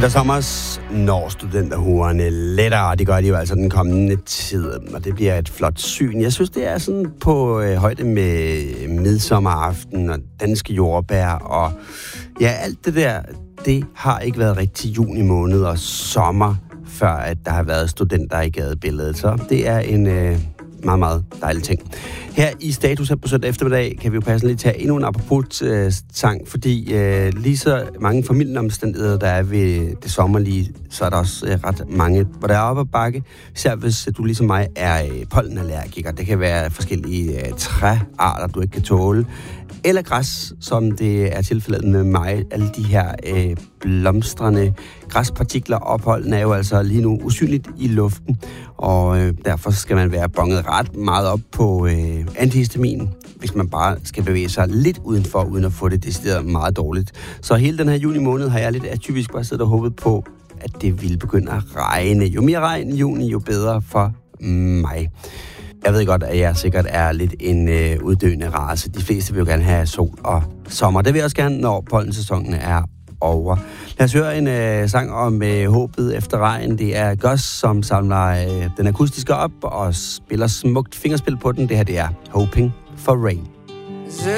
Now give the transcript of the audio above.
Peter Sommers når studenterhuerne lettere. Det gør de jo altså den kommende tid, og det bliver et flot syn. Jeg synes, det er sådan på højde med midsommeraften og danske jordbær og ja, alt det der. Det har ikke været rigtig juni måned og sommer, før at der har været studenter i gadebilledet. Så det er en meget, meget dejlig ting. Her i Status her på søndag eftermiddag kan vi jo passende lige tage endnu en apropos-sang, fordi lige så mange familieomstændigheder, der er ved det sommerlige, så er der også ret mange, hvor der er oppe ad bakke. Især hvis du ligesom mig er pollenallergiker. Det kan være forskellige træarter, du ikke kan tåle. Eller græs, som det er tilfældet med mig. Alle de her blomstrende græspartikler opholdene er jo altså lige nu usynligt i luften, og derfor skal man være bonget ret meget op på antihistamin, hvis man bare skal bevæge sig lidt udenfor, uden at få det decideret meget dårligt. Så hele den her juni måned har jeg lidt atypisk bare siddet og håbet på, at det ville begynde at regne. Jo mere regn i juni, jo bedre for mig. Jeg ved godt, at jeg sikkert er lidt en uddøende race. De fleste vil jo gerne have sol og sommer. Det vil jeg også gerne, når pollensæsonen er over. Lad os høre en sang om håbet efter regn. Det er Gus, som samler den akustiske op og spiller smukt fingerspil på den. Det her, det er Hoping for Rain.